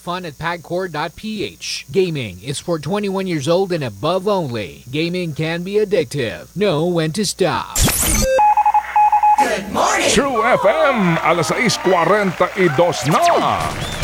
fun at pagcore.ph. Gaming is for 21 years old and above only. Gaming can be addictive. Know when to stop. Good morning! True FM, alas 6:42 na.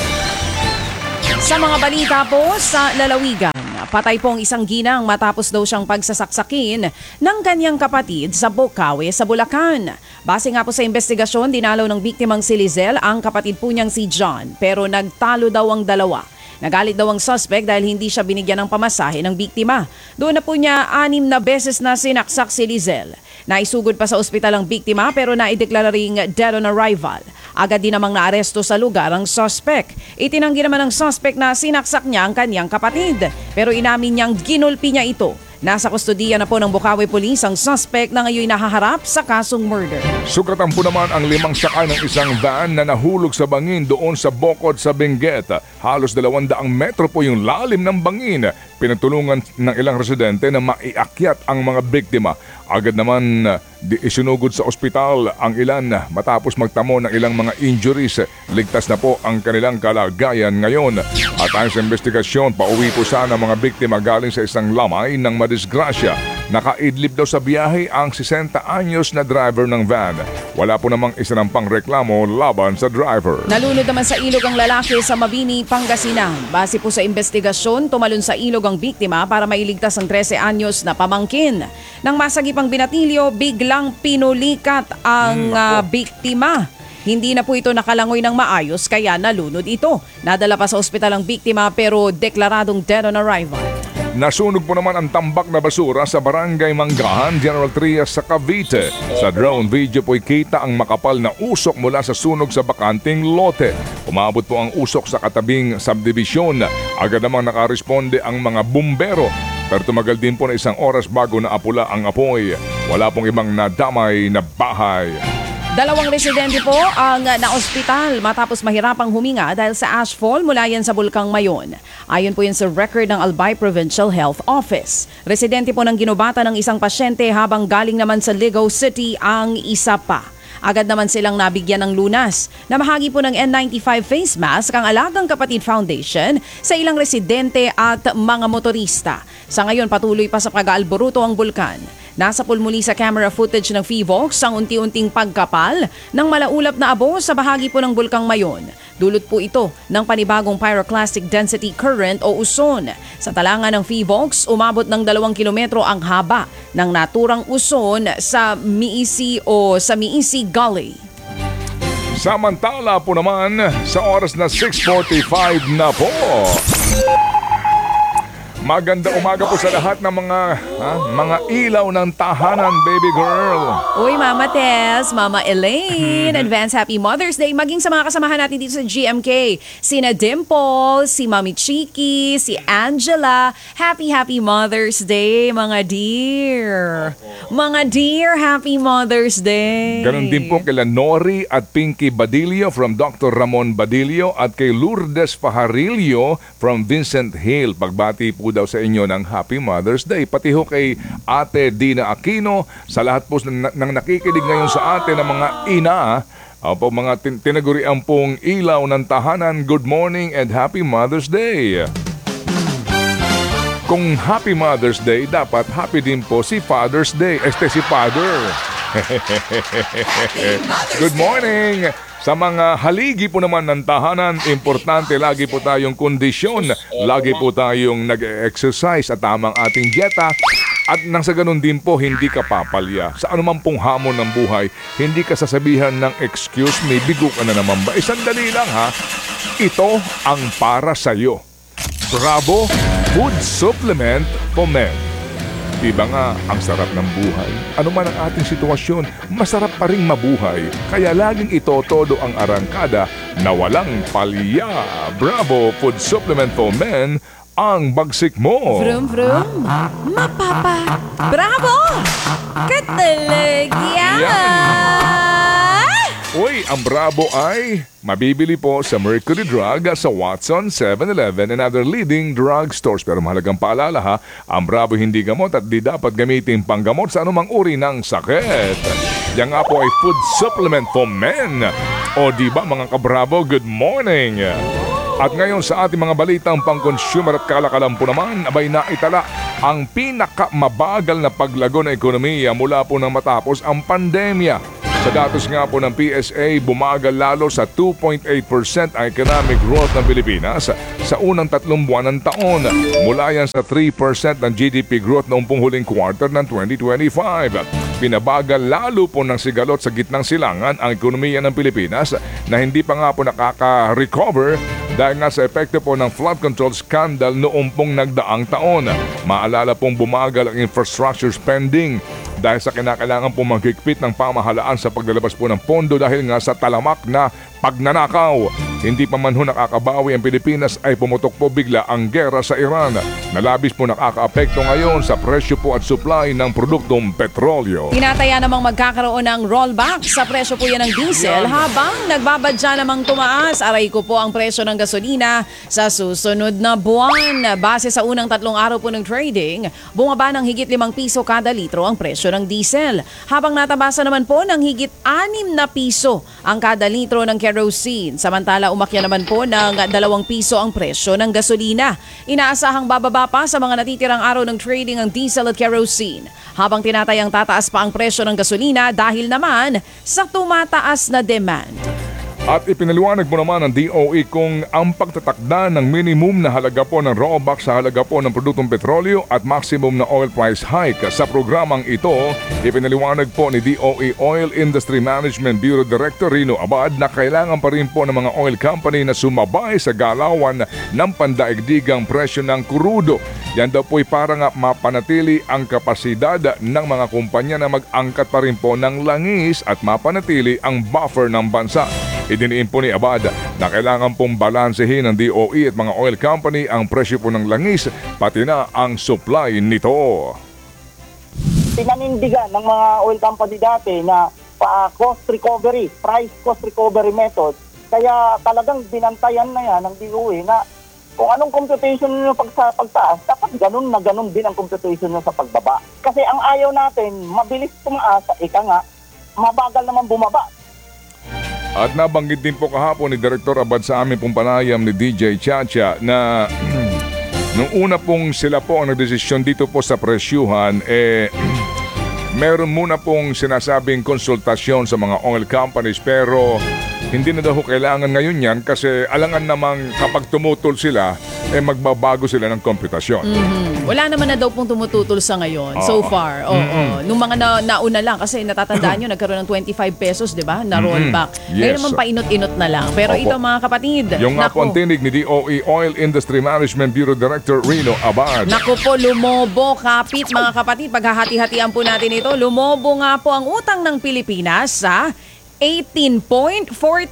Sa mga balita po sa lalawigan, patay pong isang ginang matapos daw siyang pagsasaksakin ng kanyang kapatid sa Bocaue sa Bulacan. Base nga po sa investigasyon, dinalaw ng biktimang si Lizelle ang kapatid po niyang si John, pero nagtalo daw ang dalawa. Nagalit daw ang suspect dahil hindi siya binigyan ng pamasahe ng biktima. Doon na po niya 6 na beses na sinaksak si Lizelle. Naisugod pa sa ospital ang biktima pero naideklara ring dead on arrival. Agad din namang naaresto sa lugar ang suspect. Itinanggi naman ng suspect na sinaksak niya ang kanyang kapatid. Pero inamin niyang ginulpi niya ito. Nasa kustodiya na po ng Bocaue Police ang suspect na ngayon nahaharap sa kasong murder. Sugatan po naman ang 5 sakay ng isang van na nahulog sa bangin doon sa Bocod sa Benguet. Halos 200 metro po yung lalim ng bangin. Pinatulungan ng ilang residente na maiakyat ang mga biktima. Agad naman isinugod sa ospital ang ilan matapos magtamo ng ilang mga injuries. Ligtas na po ang kanilang kalagayan ngayon. At ayon sa investigasyon, pauwi po sana mga biktima galing sa isang lamay ng madisgrasya. Nakaidlip daw sa biyahe ang 60 anyos na driver ng van. Wala po namang isinampang reklamo laban sa driver. Nalunod naman sa ilog ang lalaki sa Mabini, Pangasinan. Base po sa investigasyon, tumalon sa ilog ang biktima para mailigtas ang 13 anyos na pamangkin. Nang masagipang binatilyo, biglang pinulikat ang biktima. Hindi na po ito nakalangoy ng maayos kaya nalunod ito. Nadala pa sa ospital ang biktima pero deklaradong dead on arrival. Nasunog po naman ang tambak na basura sa Barangay Manggahan, General Trias sa Cavite. Sa drone video po'y kita ang makapal na usok mula sa sunog sa bakanting lote. Umabot po ang usok sa katabing subdivision. Agad namang nakaresponde ang mga bumbero. Pero tumagal din po na 1 oras bago naapula ang apoy. Wala pong ibang nadamay na bahay. 2 residente po ang naospital matapos mahirapang huminga dahil sa ashfall mula yan sa Bulkang Mayon. Ayon po yan sa record ng Albay Provincial Health Office. Residente po ng ginubata ng isang pasyente habang galing naman sa Ligaw City ang isa pa. Agad naman silang nabigyan ng lunas. Namahagi po ng N95 face mask ang Alagang Kapatid Foundation sa ilang residente at mga motorista. Sa ngayon patuloy pa sa pag-aalboruto ang bulkan. Nasa pulmuli sa camera footage ng PHIVOLCS ang unti-unting pagkapal ng malaulap na abo sa bahagi po ng Bulkang Mayon. Dulot po ito ng panibagong pyroclastic density current o uson. Sa talangan ng PHIVOLCS, umabot ng 2 kilometro ang haba ng naturang uson sa Miisi o sa Miisi Gully. Samantala po naman, sa oras na 6:45 na po. Maganda umaga po sa lahat ng mga ilaw ng tahanan, baby girl. Uy, Mama Tess, Mama Elaine, advance happy Mother's Day. Maging sa mga kasamahan natin dito sa GMK. Sina Dimple, si Mami Chiki, si Angela. Happy Mother's Day, mga dear. Mga dear, happy Mother's Day. Ganon din po kila Nori at Pinky Badillo from Dr. Ramon Badillo at kay Lourdes Pajarillo from Vincent Hill. Pagbati po daw sa inyo ng Happy Mother's Day. Pati ho kay Ate Dina Aquino, sa lahat po ng nakikinig ngayon sa atin ng mga ina, po mga tinagurian pong ilaw ng tahanan, good morning and Happy Mother's Day. Kung Happy Mother's Day, dapat happy din po si Father's Day. Si Father. Good morning! Sa mga haligi po naman ng tahanan, importante lagi po tayong kondisyon. Lagi po tayong nag-exercise at tamang ating dieta. At nang sa ganun din po, hindi ka papalya. Sa anuman pong hamon ng buhay, hindi ka sasabihan ng excuse me, bigo ka na naman ba? Sandali lang ha. Ito ang para sa'yo. Bravo Food Supplement for Men. Diba nga, ang sarap ng buhay. Ano man ang ating sitwasyon, masarap pa rin mabuhay. Kaya laging ito todo ang arangkada na walang palya. Bravo Food Supplement for Men, ang bagsik mo. Vroom, vroom. Mapapa. Bravo! Katalagya! Uy, ang Bravo ay mabibili po sa Mercury Drug, sa Watson, 7-Eleven and other leading drug stores. Pero mahalagang paalala ha, ang Bravo hindi gamot at di dapat gamitin panggamot sa anumang uri ng sakit. Yan nga po ay food supplement for men. O di ba mga ka-Bravo, good morning! At ngayon sa ating mga balitang pang-consumer at kalakalan po naman, abay naitala ang pinakamabagal na paglago ng ekonomiya mula po nang matapos ang pandemya. Sa datos nga po ng PSA, bumagal lalo sa 2.8% ang economic growth ng Pilipinas sa unang 3 buwan ng taon. Mula yan sa 3% ng GDP growth noong pong huling quarter ng 2025. Pinabagal lalo po ng sigalot sa gitnang silangan ang ekonomiya ng Pilipinas na hindi pa nga po nakaka-recover dahil nga sa epekto po ng flood control scandal noong pong nagdaang taon. Maalala pong bumagal ang infrastructure spending dahil sa kinakailangan pong maghigpit ng pamahalaan sa paglalabas po ng pondo dahil nga sa talamak na pagnanakaw. Hindi pa man ho nakakabawi ang Pilipinas ay pumutok po bigla ang gera sa Iran na labis po nakakaapekto ngayon sa presyo po at supply ng produktong petrolyo. Tinataya namang magkakaroon ng rollback sa presyo po yan ng diesel habang nagbabadya namang tumaas. Aray ko po ang presyo ng gasolina sa susunod na buwan. Base sa unang 3 araw po ng trading, bumaba ng higit 5 piso kada litro ang presyo ng diesel. Habang natabasa naman po ng higit 6 na piso ang kada litro ng kerosene. Samantala umakya naman po ng 2 piso ang presyo ng gasolina. Inaasahang bababa pa sa mga natitirang araw ng trading ang diesel at kerosene. Habang tinatayang tataas pa ang presyo ng gasolina dahil naman sa tumataas na demand. At ipinaliwanag mo naman ng DOE kung ang pagtatakda ng minimum na halaga po ng rollback sa halaga po ng produktong petrolyo at maximum na oil price hike. Sa programang ito, ipinaliwanag po ni DOE Oil Industry Management Bureau Director Rino Abad na kailangan pa rin po ng mga oil company na sumabay sa galawan ng pandaigdigang presyo ng kurudo. Yan daw po'y para nga mapanatili ang kapasidad ng mga kumpanya na mag-angkat pa rin po ng langis at mapanatili ang buffer ng bansa. Idiniin po ni Abad na kailangan pong balansehin ng DOE at mga oil company ang presyo po ng langis pati na ang supply nito. Pinanindigan ng mga oil company dati na cost recovery, price cost recovery method. Kaya talagang binantayan na yan ng DOE na kung anong computation nyo sa pagtaas, dapat ganun na ganun din ang computation nyo sa pagbaba. Kasi ang ayaw natin, mabilis tumaas, ika nga, mabagal naman bumaba. At nabanggit din po kahapon ni Director Abad sa aming pong panayam ni DJ Chacha na nung una pong sila po ang nagdesisyon dito po sa presyuhan, meron muna pong sinasabing konsultasyon sa mga oil companies pero hindi na daw kailangan ngayon yan kasi alangan namang kapag tumutol sila, magbabago sila ng komputasyon. Wala naman na daw pong tumututol sa ngayon, so far. Nung mga nauna lang, kasi natatandaan nyo, nagkaroon ng 25 pesos, di ba, na rollback. Ngayon Yes. naman painot-inot na lang. Pero Opo. ito mga kapatid, Yung nga po ang tinig ni DOE Oil Industry Management Bureau Director Rino Abad. naku po, lumobo, kapit mga kapatid. Paghahati-hatian po natin ito, lumobo nga po ang utang ng Pilipinas sa 18.49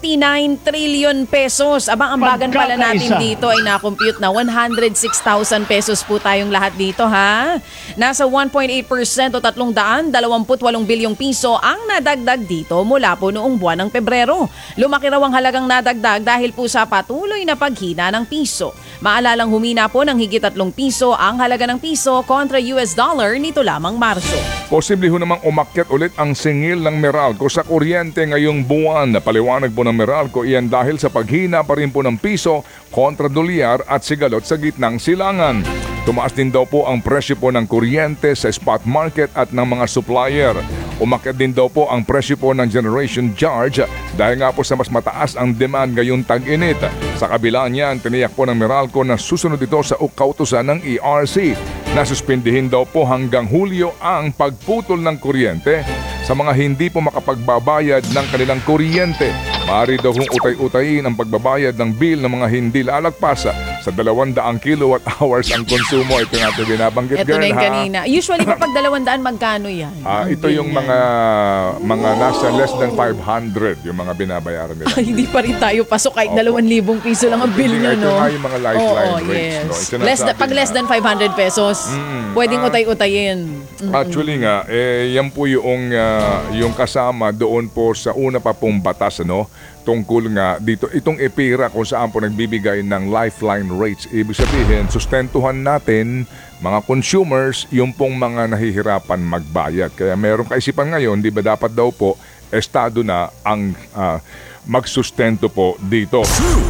trillion pesos. Abang ambagan pala natin dito ay na-compute na 106,000 pesos po tayong lahat dito, ha? Nasa 1.8% o 328 bilyong piso ang nadagdag dito mula po noong buwan ng Pebrero. Lumaki raw ang halagang nadagdag dahil po sa patuloy na paghina ng piso. Maalalang humina po ng higit 3 piso ang halaga ng piso kontra US dollar nito lamang Marso. Posible ho namang umakyat ulit ang singil ng Meralco sa kuryente ngayong buwan. Paliwanag po ng Meralco iyan dahil sa paghina pa rin po ng piso kontra dolyar at sigalot sa gitnang silangan. Tumaas din daw po ang presyo po ng kuryente sa spot market at ng mga supplier. Umakyat din daw po ang presyo po ng generation charge dahil nga po sa mas mataas ang demand ngayong tag-init. Sa kabila niyan, tiniyak po ng Meralco na susunod ito sa kautusan ng ERC. Nasuspindihin daw po hanggang Hulyo ang pagputol ng kuryente sa mga hindi po makapagbabayad ng kanilang kuryente. Maaari daw kung utay-utayin ang pagbabayad ng bill ng mga hindi lalagpas sa 200 kilowatt hours ang konsumo. Ito nga ito binabanggit, Ito girl, na yung ha? kanina. Usually kapag 200, magkano yan? Ito yung mga nasa less than 500 yung mga binabayaran nila. Hindi pa rin tayo pasok kahit 2,000 piso lang ang bill nyo, Ito no? nga yung mga lifeline Oo, rates. yes. No? Sinasabi Pag less than 500 pesos, pwedeng utay-utayin. Actually nga, yan po yung kasama doon po sa una pa pong batas, ano? Tungkol nga dito, itong EPIRA kung saan po nagbibigay ng lifeline rates. Ibig sabihin, sustentuhan natin mga consumers yung pong mga nahihirapan magbayad. Kaya meron kaisipan ngayon, di ba dapat daw po, estado na ang magsustento po dito.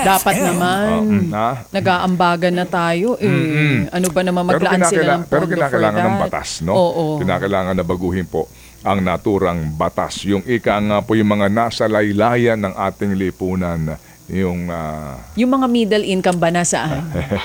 Dapat naman. Nag-aambagan na tayo eh. Ano ba naman maglaan sila ng pondo pero kinakailangan for ng that? batas, no? Oo. Kinakailangan na baguhin po ang naturang batas. Yung ika nga po yung mga nasa laylayan ng ating lipunan. Yung mga middle income ba nasaan?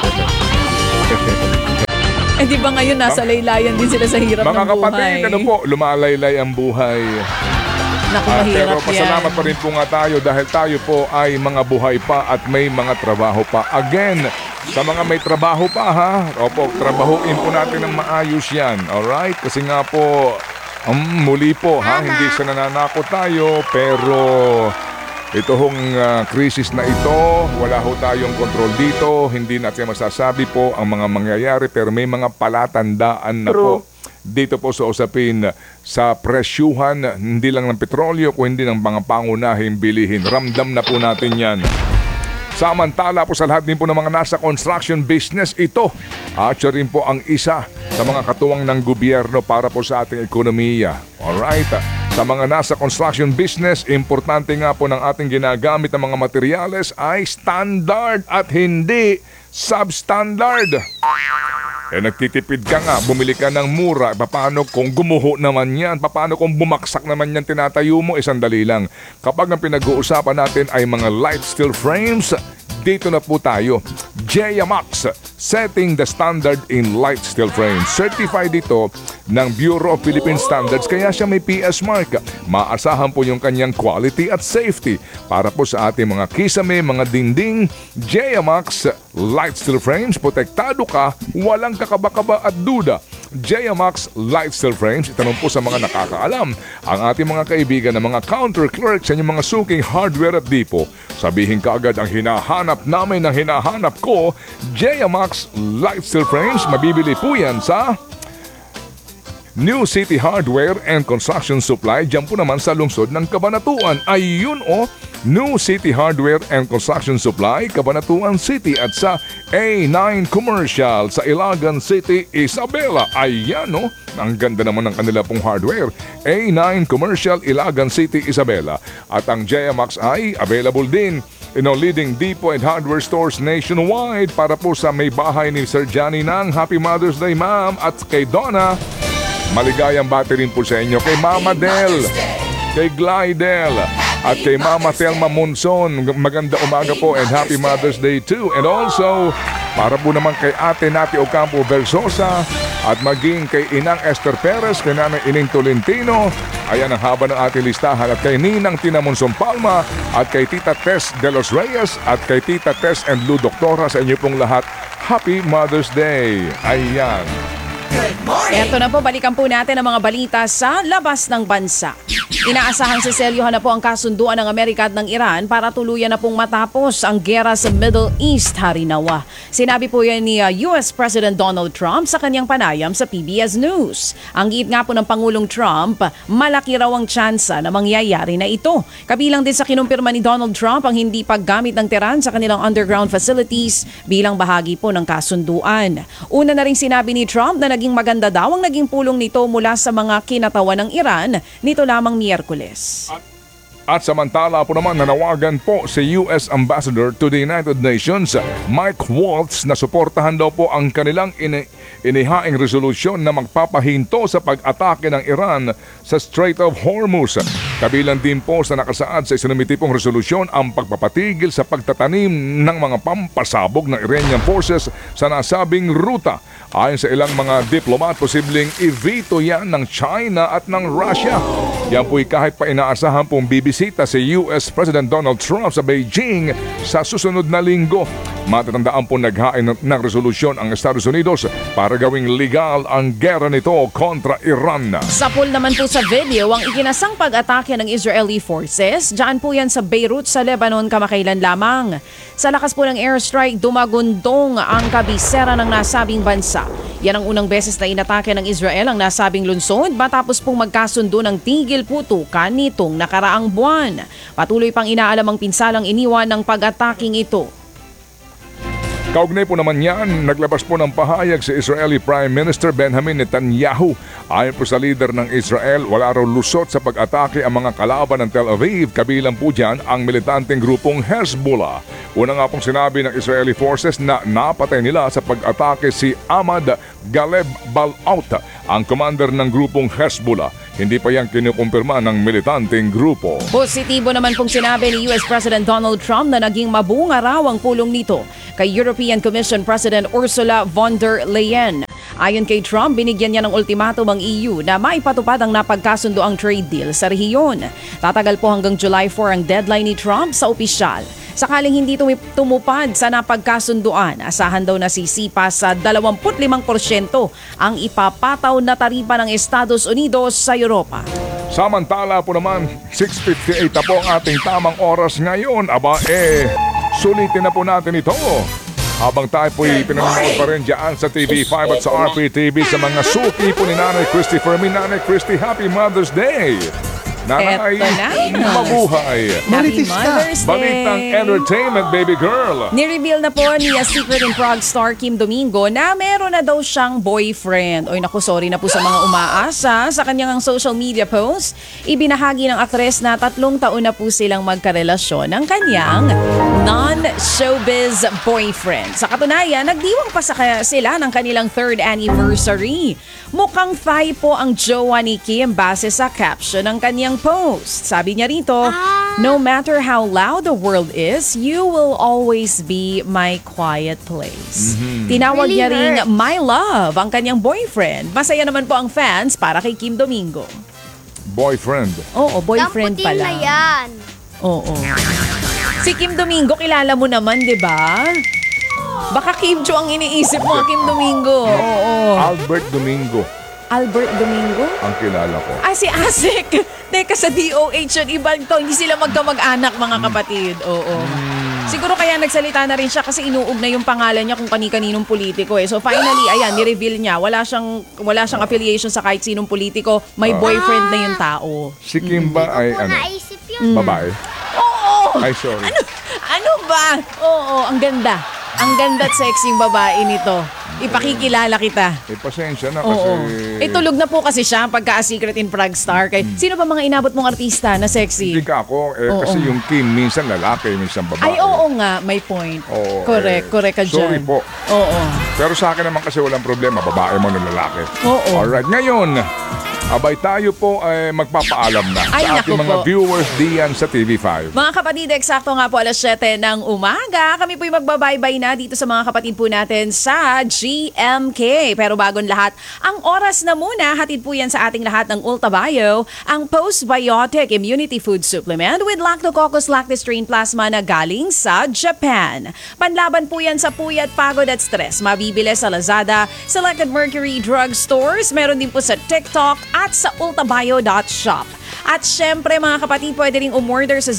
Eh di ba ngayon nasa laylayan din sila sa hirap mga ng buhay? kapatid, ano po, lumalaylay ang buhay. Naku, Pero mahirap pasalamat pa rin po nga tayo dahil tayo po ay mga buhay pa at may mga trabaho pa. Again, sa mga may trabaho pa ha, opo, trabahuin po natin ng maayos yan. Alright? Kasi nga po, muli po ha, hindi sa nananako tayo, pero ito hong krisis na ito, wala ho tayong kontrol dito, hindi natin masasabi po ang mga mangyayari, pero may mga palatandaan na po dito po sa usapin sa presyuhan, hindi lang ng petrolyo, kundi ng mga pangunahing bilihin. Ramdam na po natin yan. Samantala po sa lahat din po ng mga nasa construction business, ito actually rin po ang isa sa mga katuwang ng gobyerno para po sa ating ekonomiya. Alright? Sa mga nasa construction business, importante nga po ng ating ginagamit ng mga materyales ay standard at hindi substandard. Nagtitipid ka nga, bumili ka ng mura, paano kung gumuho naman yan? Paano kung bumaksak naman yan, tinatayo mo? Sandali lang. Kapag ang pinag-uusapan natin ay mga light steel frames, dito na po tayo. Jayamax, setting the standard in light steel frames. Certified ito ng Bureau of Philippine Standards, kaya siya may PS mark. Maasahan po yung kanyang quality at safety para po sa ating mga kisame, mga dingding. Jayamax light steel frames, protektado ka, walang kakaba-kaba at duda. Jayamax light steel frames, itanong po sa mga nakakaalam, ang ating mga kaibigan na mga counter clerks sa inyong mga suking hardware at dipo. Sabihin ka agad ang hinahanap namin, ang hinahanap ko. Jayamax light steel frames, mabibili po yan sa New City Hardware and Construction Supply, dyan po naman sa lungsod ng Cabanatuan. Ayun New City Hardware and Construction Supply, Cabanatuan City, at sa A9 Commercial sa Ilagan City, Isabela. Ayan ang ganda naman ng kanila pong hardware. A9 Commercial, Ilagan City, Isabela. At ang Jayamax ay available din in all leading depot and hardware stores nationwide. Para po sa may bahay ni Sir Johnny Nang, Happy Mother's Day ma'am, at kay Donna, maligayang bati rin po sa inyo. Kay Mama Del, kay Glidel, at kay Mama Thelma Monson, maganda umaga po and Happy Mother's Day too. And also, para po naman kay Ate Nati Ocampo Versosa, at maging kay Inang Esther Perez, kay Nanay Ining Tolentino. Ayan ang haba ng ating listahan. At kay Ninang Tina Monson Palma, at kay Tita Tess de los Reyes, at kay Tita Tess and Lou Doctora, sa inyo pong lahat, Happy Mother's Day. Ayan. Eto na po, balikan po natin ang mga balita sa labas ng bansa. Inaasahang seselyohan na po ang kasunduan ng Amerika at ng Iran para tuluyan na pong matapos ang gera sa Middle East, harinawa. Sinabi po yan ni US President Donald Trump sa kanyang panayam sa PBS News. Ang giit nga po ng Pangulong Trump, malaki raw ang tsansa na mangyayari na ito. Kabilang din sa kinumpirma ni Donald Trump ang hindi paggamit ng Tehran sa kanilang underground facilities bilang bahagi po ng kasunduan. Una na rin sinabi ni Trump na naging maganda daw ang naging pulong nito mula sa mga kinatawan ng Iran nito lamang Miyerkules. At samantala po naman, nanawagan po si US Ambassador to the United Nations, Mike Waltz, na suportahan daw po ang kanilang inihaing resolusyon na magpapahinto sa pag-atake ng Iran sa Strait of Hormuz. Kabilang din po sa nakasaad sa isinumitipong resolusyon ang pagpapatigil sa pagtatanim ng mga pampasabog ng Iranian forces sa nasabing ruta. Ayon sa ilang mga diplomat, posibleng i-veto yan ng China at ng Russia. Yan po'y kahit pa inaasahan pong bibisita si US President Donald Trump sa Beijing sa susunod na linggo. Matatandaan po naghain ng resolusyon ang Estados Unidos para gawing legal ang gera nito kontra Iran. Sapul naman po sa video ang ikinasang pag-atake ng Israeli forces. Diyan po yan sa Beirut sa Lebanon kamakailan lamang. Sa lakas po ng airstrike, dumagundong ang kabisera ng nasabing bansa. Yan ang unang beses na inatake ng Israel ang nasabing lungsod matapos pong magkasundo ng tigil putukan nitong nakaraang buwan. Patuloy pang inaalam ang pinsalang iniwan ng pag-ataking ito. Kaugnay po naman yan, naglabas po ng pahayag si Israeli Prime Minister Benjamin Netanyahu. Ayon po sa leader ng Israel, wala raw lusot sa pag-atake ang mga kalaban ng Tel Aviv, kabilang po dyan ang militanteng grupong Hezbollah. Una nga pong sinabi ng Israeli forces na napatay nila sa pag-atake si Ahmad Galeb Balaut, ang commander ng grupong Hezbollah. Hindi pa yan kinukumpirma ng militanteng grupo. Positibo naman pong sinabi ni US President Donald Trump na naging mabunga raw ang pulong nito kay European Commission President Ursula von der Leyen. Ayon kay Trump, binigyan niya ng ultimatum ang EU na maipatupad ang napagkasundo ang trade deal sa rehiyon. Tatagal po hanggang July 4 ang deadline ni Trump sa opisyal. Sakaling hindi tumupad sa napagkasunduan, asahan daw na sisipa sa 25% ang ipapataw na taripa ng Estados Unidos sa Europa. Samantala po naman, 6:58 na po ang ating tamang oras ngayon. Sulitin na po natin ito. Habang tayo po'y pinanonood pa rin dyan sa TV5 at sa RPTV sa mga suki po ni Nanay Christy Fermin. Nanay Christy, Happy Mother's Day! Nanay, Eto na. mabuhay! Happy Mother's Day! Balitang entertainment, baby girl! Nireveal na po ni Secret and Prog star Kim Domingo na meron na daw siyang boyfriend. Oy naku, sorry na po sa mga umaasa. Sa kanyang social media post, ibinahagi ng aktres na 3 taon na po silang magkarelasyon ng kanyang non-showbiz boyfriend. Sa katunayan, nagdiwang pa sila ng kanilang 3rd anniversary. Mukhang thigh po ang jowa ni Kim base sa caption ng kanyang post. Sabi niya rito, "No matter how loud the world is, you will always be my quiet place." Tinawag Really niya ring hurts. my love ang kanyang boyfriend. Masaya naman po ang fans para kay Kim Domingo. Boyfriend. Oo, boyfriend Damputin pala. na yan. Oo. Si Kim Domingo, kilala mo naman, di ba? Baka Kim Cho ang iniisip mo, Kim Domingo. Oo. Albert Domingo Albert Domingo? ang kilala ko. Ah, si Asik. Teka, sa DOH yun. Ibang to. Hindi sila magkamag-anak, mga kapatid. Oo. Siguro kaya nagsalita na rin siya kasi inuug na yung pangalan niya kung kani-kaninong politiko eh. So finally, ayan, ni-reveal niya. Wala siyang affiliation sa kahit sinong politiko. May boyfriend na yung tao. Si Kim ba ay Kung ano? naisip yun. Babae? Oo! Ay, sorry. Ano ba? Oo, ang ganda. Ang ganda at sexy yung babae nito. Ipakikilala kita. Pasensya na kasi... Oo. Tulog na po kasi siya pagka Secret in Prague star. Sino ba mga inabot mong artista na sexy? Hindi ka ako, kasi yung Kim minsan lalaki, minsan babae. Ay, oo nga. May point. Oo, Correct ka dyan. sorry po. Oo. Pero sa akin naman kasi walang problema, babae mo ng lalaki. Oo. Alright, ngayon, abay tayo po ay magpapaalam na Ay, sa ating naku mga po. viewers diyan sa TV5. Mga kapatid, eksakto nga po 7:00 ng umaga. Kami po'y magbabaybay na dito sa mga kapatid po natin sa GMK. Pero bagon lahat, ang oras na muna, hatid po yan sa ating lahat ng Ultabio, ang Postbiotic Immunity Food Supplement with Lactococcus lactis strain plasma na galing sa Japan. Panlaban po yan sa puyat, pagod at stress. Mabibili sa Lazada, Selected Mercury Drug Stores, meron din po sa TikTok at sa ultabio.shop. At syempre mga kapatid, pwede ring umorder sa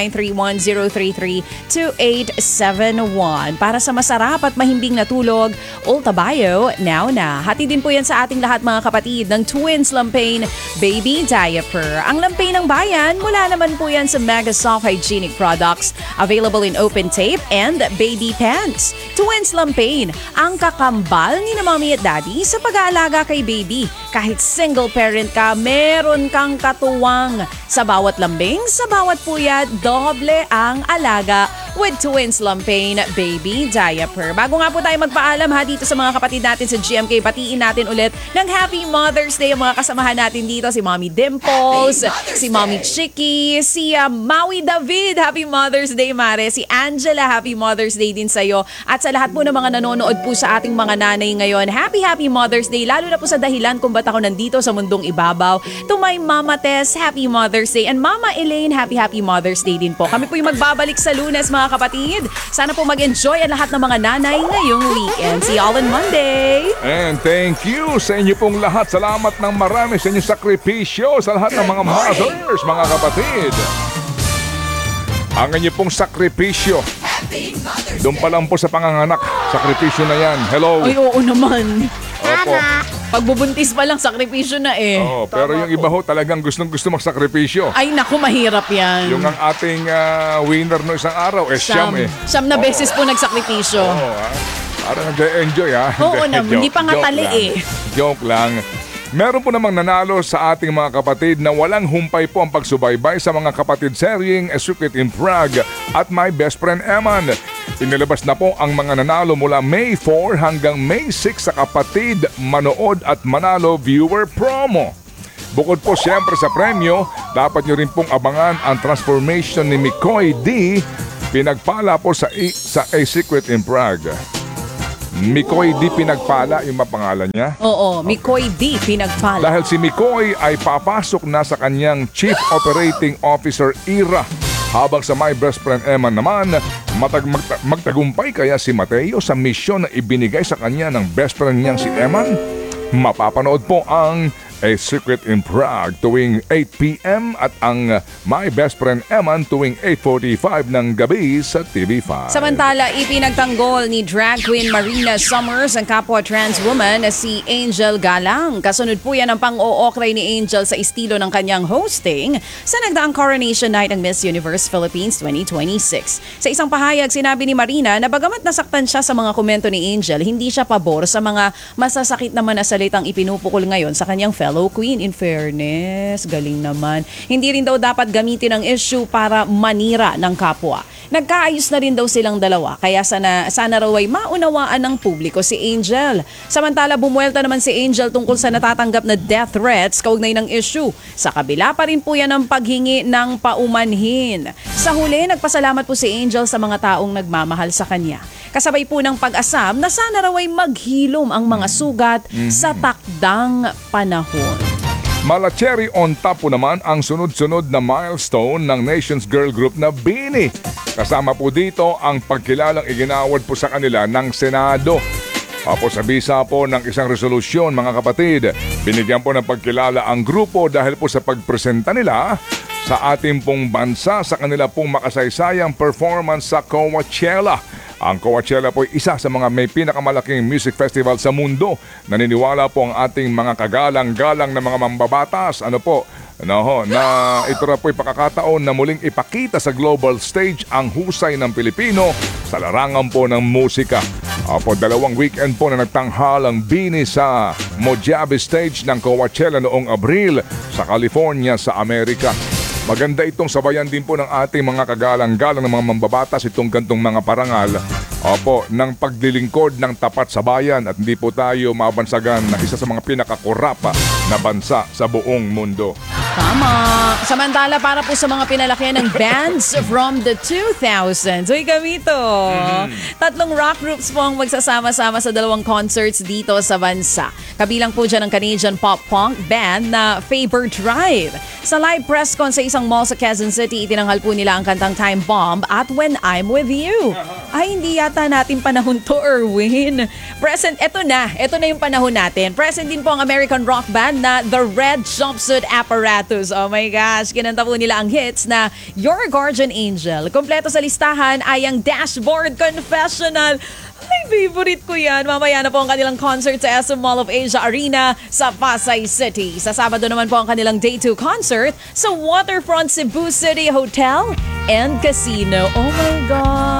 0931-033-2871. Para sa masarap at mahimbing na tulog, Ultabio, now na. Hati din po yan sa ating lahat mga kapatid ng Twins Lampain Baby Diaper. Ang Lampain ng bayan, mula naman po yan sa Mega Soft Hygienic Products. Available in open tape and baby pants. Twins Lampain, ang kakambal ni na mommy at daddy sa pag-aalaga kay baby. Kahit single parent ka, meron kang katuwang sa bawat lambing, sa bawat puyat, doble ang alaga with Twins Lampain Baby Diaper. Bago nga po tayo magpaalam dito sa mga kapatid natin sa GMK, patiin natin ulit ng Happy Mother's Day ang mga kasamahan natin dito. Si Mommy Dimples, si Mommy Chicky, si Maui David, Happy Mother's Day Mare, si Angela, Happy Mother's Day din sa'yo. At sa lahat po ng mga nanonood po sa ating mga nanay ngayon, Happy Mother's Day, lalo na po sa dahilan kung ba't ako nandito sa mundong ibabaw. To my Mama Tess, Happy Mother's Day. And Mama Elaine, Happy Mother's Day din po. Kami po yung magbabalik sa Lunes mga kapatid. Sana po mag-enjoy ang lahat ng mga nanay ngayong weekend. See y'all on Monday. And thank you sa inyo pong lahat. Salamat ng marami sa inyong sakripisyo sa lahat ng mga mothers, mga kapatid. Ang inyo pong sakripisyo. Doon pa lang po sa panganganak. Sakripisyo na yan. Hello. Ay, oo naman. Opo. Tama. Pagbubuntis pa lang, sakripisyo na eh. Oo, pero yung iba ho talagang gustong-gusto magsakripisyo. Ay, naku, mahirap yan. Yung ang ating winner no isang araw, siyam eh. Siyam na beses po nagsakripisyo. Oo, parang nag-enjoy ha. Oo naman, hindi pa nga tali eh. Joke lang. Meron po namang nanalo sa ating mga kapatid na walang humpay po ang pagsubaybay sa mga kapatid seryeng A Secret in Prague at My Best Friend Eman. Inilabas na po ang mga nanalo mula May 4 hanggang May 6 sa Kapatid Manood at Manalo Viewer Promo. Bukod po siyempre sa premyo, dapat nyo rin pong abangan ang transformation ni Mikoy D. Pinagpala po sa A Secret in Prague. Mikoy D. Pinagpala yung mapangalan niya. Oo, Mikoy D. Pinagpala. Dahil si Mikoy ay papasok na sa kanyang Chief Operating Officer era. Habang sa My Best Friend Eman naman, magtagumpay kaya si Mateo sa misyon na ibinigay sa kanya ng best friend niyang si Eman? Mapapanood po ang A Secret in Prague tuwing 8 p.m. at ang My Best Friend Eman tuwing 8:45 ng gabi sa TV5. Samantala, ipinagtanggol ni drag queen Marina Summers ang kapwa trans woman na si Angel Galang. Kasunod po yan ang pang-ookray ni Angel sa estilo ng kanyang hosting sa nagdaang coronation night ng Miss Universe Philippines 2026. Sa isang pahayag, sinabi ni Marina na bagamat nasaktan siya sa mga komento ni Angel, hindi siya pabor sa mga masasakit naman na salitang ipinupukol ngayon sa kanyang fellow queen. In fairness, galing naman. Hindi rin daw dapat gamitin ang issue para manira ng kapwa. Nagkaayos na rin daw silang dalawa, kaya sana raw ay maunawaan ng publiko si Angel. Samantala, bumuelta naman si Angel tungkol sa natatanggap na death threats kaugnay ng issue. Sa kabila pa rin po yan ang paghingi ng paumanhin. Sa huli, nagpasalamat po si Angel sa mga taong nagmamahal sa kanya. Kasabay po ng pag-asam na sana raw ay maghilom ang mga sugat sa takdang panahon. Malacherry on top po naman ang sunod-sunod na milestone ng Nations Girl Group na BINI. Kasama po dito ang pagkilalang iginawad po sa kanila ng Senado. Sa bisa po ng isang resolusyon, mga kapatid, binigyan po ng pagkilala ang grupo dahil po sa pagpresenta nila sa ating pong bansa sa kanila pong makasaysayang performance sa Coachella. Ang Coachella po ay isa sa mga may pinakamalaking music festival sa mundo. Naniniwala po ang ating mga kagalang-galang na mga mambabatas. Na ito na po ay pakakataon na muling ipakita sa global stage ang husay ng Pilipino sa larangan po ng musika. 2 weekend po na nagtanghal ang BINI sa Mojave stage ng Coachella noong Abril sa California sa Amerika. Maganda itong sabayan din po ng ating mga kagalang-galang ng mga mambabatas itong gantong mga parangal. Ng paglilingkod ng tapat sa bayan at hindi po tayo mabansagan na isa sa mga pinakakurapa na bansa sa buong mundo. Tama. Samantala, para po sa mga pinalakihan ng bands from the 2000s. Uy, Gamito. 3 rock groups po ang magsasama-sama sa 2 concerts dito sa bansa. Kabilang po dyan ang Canadian pop-punk band na Faber Drive. Sa live press con sa isang mall sa Quezon City, itinanghal po nila ang kantang Time Bomb at When I'm With You. Ay, hindi yata natin panahon to, Erwin. Present, eto na yung panahon natin. Present din po ang American rock band na The Red Jumpsuit Apparatus. Oh my gosh, kinanta po nila ang hits na Your Guardian Angel. Kompleto sa listahan ay ang Dashboard Confessional. Ay, favorite ko yan. Mamaya na po ang kanilang concert sa SM Mall of Asia Arena sa Pasay City. Sa Sabado naman po ang kanilang Day 2 concert sa Waterfront Cebu City Hotel and Casino. Oh my God!